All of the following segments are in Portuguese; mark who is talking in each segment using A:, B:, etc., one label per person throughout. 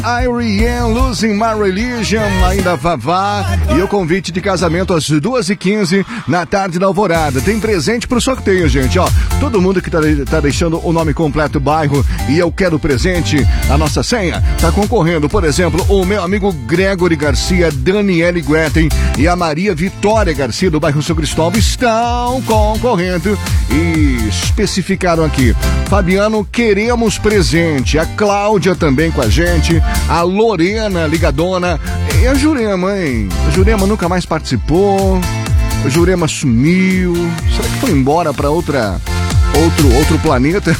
A: R.E.M. Losing My Religion, ainda Vavá, e o convite de casamento às 2h15 na tarde da Alvorada. Tem presente pro sorteio, gente, ó. Todo mundo que tá deixando o nome completo, bairro e eu quero presente, a nossa senha, tá concorrendo. Por exemplo, o meu amigo Gregory Garcia, Daniele Guetem e a Maria Vitória Garcia do bairro São Cristóvão estão concorrendo e especificaram aqui: Fabiano, queremos presente. A Cláudia também com a gente, a Lorena ligadona e a Jurema, hein? A Jurema nunca mais participou, a Jurema sumiu. Será que foi embora para outro planeta?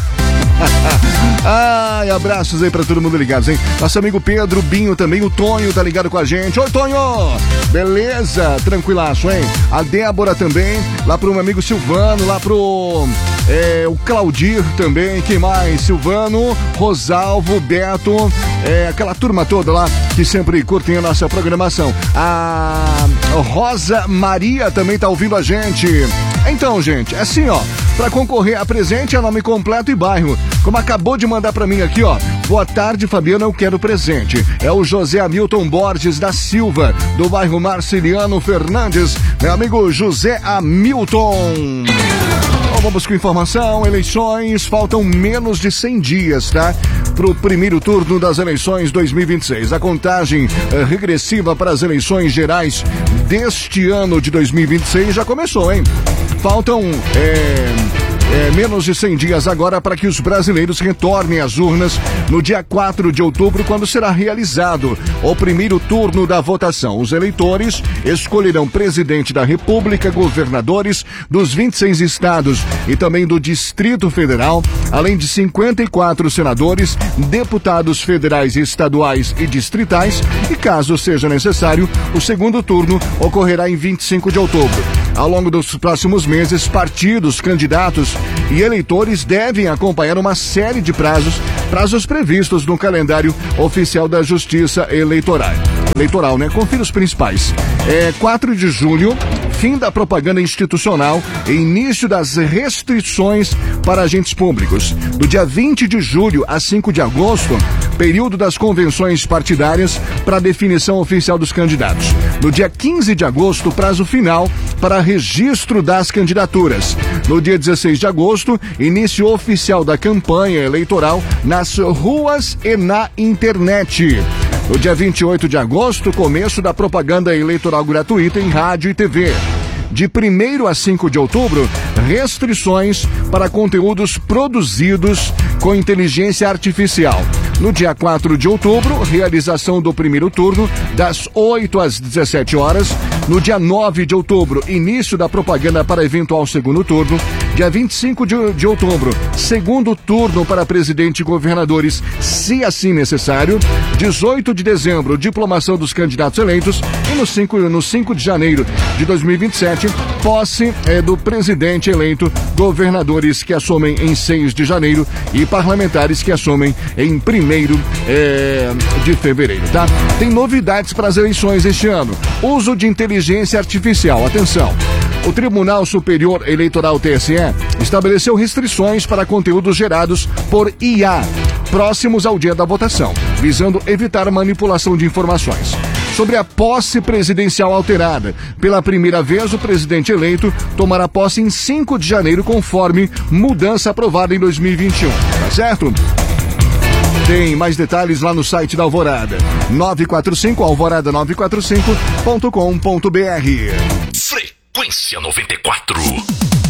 A: Ai, abraços aí pra todo mundo ligados, hein? Nosso amigo Pedro Binho também, o Tonho tá ligado com a gente. Oi, Tonho! Beleza? Tranquilaço, hein? A Débora também, lá pro meu amigo Silvano, lá pro o Claudir também, quem mais? Silvano, Rosalvo, Beto, aquela turma toda lá que sempre curtem a nossa programação. A Rosa Maria também tá ouvindo a gente. Então, gente, é assim, ó, pra concorrer a presente é nome completo e bairro. Como acabou de mandar pra mim aqui, ó. Boa tarde, Fabiano, eu quero presente. É o José Hamilton Borges da Silva, do bairro Marciliano Fernandes. Meu amigo José Hamilton. Então, vamos com informação. Eleições, faltam menos de 100 dias, tá? Pro primeiro turno das eleições 2026. A contagem regressiva para as eleições gerais deste ano de 2026 já começou, hein? Faltam menos de 100 dias agora para que os brasileiros retornem às urnas no dia 4 de outubro, quando será realizado o primeiro turno da votação. Os eleitores escolherão presidente da República, governadores dos 26 estados e também do Distrito Federal, além de 54 senadores, deputados federais, estaduais e distritais, e caso seja necessário, o segundo turno ocorrerá em 25 de outubro. Ao longo dos próximos meses, partidos, candidatos e eleitores devem acompanhar uma série de prazos previstos no calendário oficial da Justiça Eleitoral, né? Confira os principais. 4 de julho, fim da propaganda institucional e início das restrições para agentes públicos. Do dia 20 de julho a 5 de agosto, período das convenções partidárias para definição oficial dos candidatos. No dia 15 de agosto, prazo final para registro das candidaturas. No dia 16 de agosto, início oficial da campanha eleitoral nas ruas e na internet. No dia 28 de agosto, começo da propaganda eleitoral gratuita em rádio e TV. De 1º a 5 de outubro, restrições para conteúdos produzidos com inteligência artificial. No dia 4 de outubro, realização do primeiro turno, das 8 às 17 horas. No dia 9 de outubro, início da propaganda para eventual segundo turno. Dia 25 de outubro, segundo turno para presidente e governadores, se assim necessário. 18 de dezembro, diplomação dos candidatos eleitos. E no 5 de janeiro de 2027, posse do presidente eleito, governadores que assumem em 6 de janeiro e parlamentares que assumem em 1º de fevereiro, tá? Tem novidades para as eleições este ano. Uso de inteligência artificial. Atenção! O Tribunal Superior Eleitoral, TSE, estabeleceu restrições para conteúdos gerados por IA, próximos ao dia da votação, visando evitar manipulação de informações. Sobre a posse presidencial alterada, pela primeira vez o presidente eleito tomará posse em 5 de janeiro, conforme mudança aprovada em 2021. Tá certo? Tem mais detalhes lá no site da Alvorada, 945, alvorada945.com.br.
B: Frequência 94.